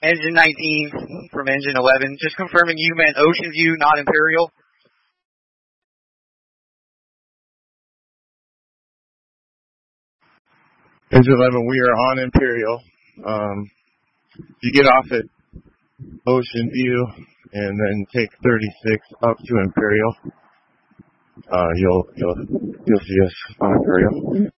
Engine 19 from Engine 11. Just confirming you meant Ocean View, not Imperial. Engine 11, we are on Imperial. You get off at Ocean View and then take 36 up to Imperial. You'll see us on Imperial.